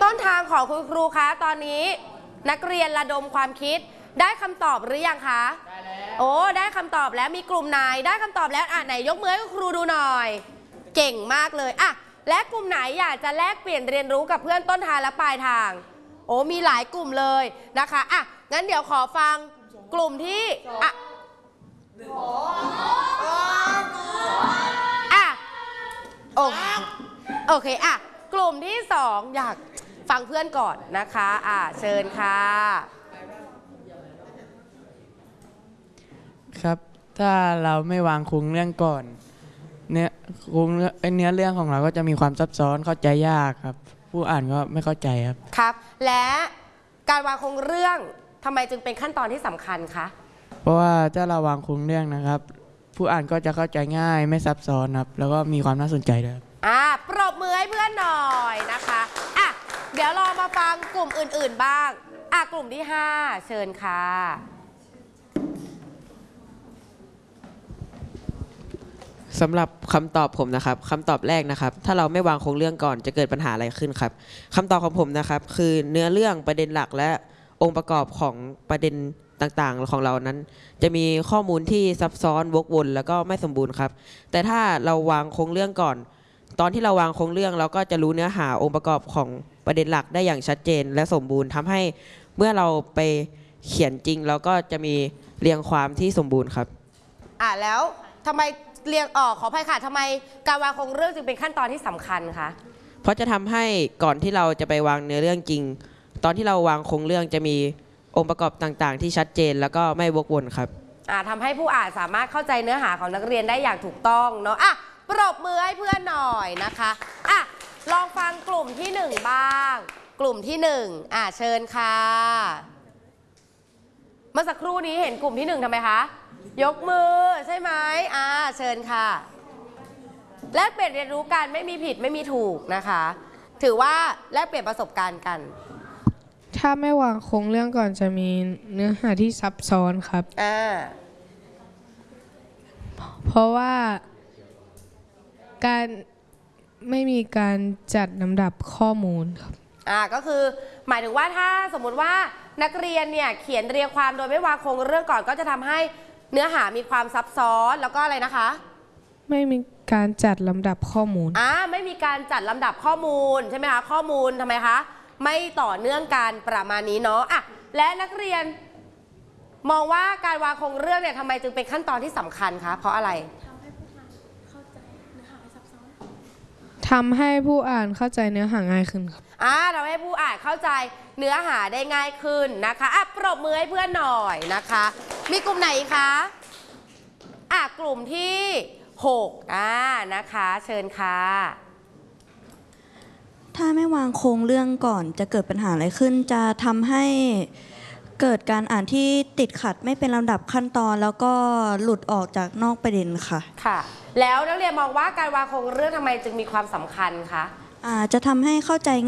ต้นทางของคุณครูคะตอนนี้นักเรียนระดมความคิดได้คำตอบหรือยังคะได้แล้วโอ้ได้คำตอบแล้วมีกลุ่มไหนได้คำตอบแล้วไหนยกมือให้คุณครูดูหน่อยเก่งมากเลยและกลุ่มไหนอยากจะแลกเปลี่ยนเรียนรู้กับเพื่อนต้นทางและปลายทางโอ้มีหลายกลุ่มเลยนะคะงั้นเดี๋ยวขอฟังกลุ่มที่โอเคกลุ่มที่2อยากฟังเพื่อนก่อนนะคะเชิญค่ะครับถ้าเราไม่วางโครงเรื่องก่อนเนื้อเรื่องของเราก็จะมีความซับซ้อนเข้าใจยากครับผู้อ่านก็ไม่เข้าใจครับครับและการวางโครงเรื่องทำไมจึงเป็นขั้นตอนที่สำคัญคะเพราะว่าถ้าเราวางโครงเรื่องนะครับผู้อ่านก็จะเข้าใจง่ายไม่ซับซ้อนครับแล้วก็มีความน่าสนใจด้วยปรบมือให้เพื่อนหน่อยนะคะเดี๋ยวเรามาฟังกลุ่มอื่นๆบ้างกลุ่มที่5เชิญค่ะสำหรับคำตอบผมนะครับคำตอบแรกนะครับถ้าเราไม่วางโครงเรื่องก่อนจะเกิดปัญหาอะไรขึ้นครับคำตอบของผมนะครับคือเนื้อเรื่องประเด็นหลักและองค์ประกอบของประเด็นต่างๆของเรานั้นจะมีข้อมูลที่ซับซ้อนวกวนแล้วก็ไม่สมบูรณ์ครับแต่ถ้าเราวางโครงเรื่องก่อนตอนที่เราวางโครงเรื่องเราก็จะรู้เนื้อหาองค์ประกอบของประเด็นหลักได้อย่างชัดเจนและสมบูรณ์ทำให้เมื่อเราไปเขียนจริงเราก็จะมีเรียงความที่สมบูรณ์ครับแล้วทำไมขออภัยค่ะทำไมการวางโครงเรื่องจึงเป็นขั้นตอนที่สำคัญคะเพราะจะทำให้ก่อนที่เราจะไปวางเนื้อเรื่องจริงตอนที่เราวางโครงเรื่องจะมีองค์ประกอบต่างๆที่ชัดเจนแล้วก็ไม่วกวนครับทำให้ผู้อ่านสามารถเข้าใจเนื้อหาของนักเรียนได้อย่างถูกต้องเนาะปรบมือให้เพื่อนหน่อยนะคะลองฟังกลุ่มที่1บ้างกลุ่มที่1เชิญค่ะเมื่อสักครู่นี้เห็นกลุ่มที่1ทำไมคะยกมือใช่ไหมเชิญค่ะแลกเปลี่ยนเรียนรู้กันไม่มีผิดไม่มีถูกนะคะถือว่าแลกเปลี่ยนประสบการณ์กันถ้าไม่วางโครงเรื่องก่อนจะมีเนื้อหาที่ซับซ้อนครับเพราะว่าการไม่มีการจัดลำดับข้อมูลครับก็คือหมายถึงว่าถ้าสมมุติว่านักเรียนเนี่ยเขียนเรียงความโดยไม่วางโครงเรื่องก่อนก็จะทำให้เนื้อหามีความซับซ้อนแล้วก็อะไรนะคะไม่มีการจัดลำดับข้อมูลไม่มีการจัดลำดับข้อมูลใช่ไหมคะข้อมูลทำไมคะไม่ต่อเนื่องกันประมาณนี้เนาะและนักเรียนมองว่าการวางโครงเรื่องเนี่ยทำไมจึงเป็นขั้นตอนที่สำคัญคะเพราะอะไรทำให้ผู้อ่านเข้าใจเนื้อหาง่ายขึ้นครับทำให้ผู้อ่านเข้าใจเนื้อหาได้ง่ายขึ้นนะคะปรบมือให้เพื่อนหน่อยนะคะมีกลุ่มไหนคะกลุ่มที่6นะคะเชิญค่ะถ้าไม่วางโครงเรื่องก่อนจะเกิดปัญหาอะไรขึ้นจะทำให้เกิดการอ่านที่ติดขัดไม่เป็นลำดับขั้นตอนแล้วก็หลุดออกจากนอกประเด็นค่ะแล้วนักเรียนมองว่าการวางโครงเรื่องทำไมจึงมีความสำคัญคะจะทำให้เข้าใจ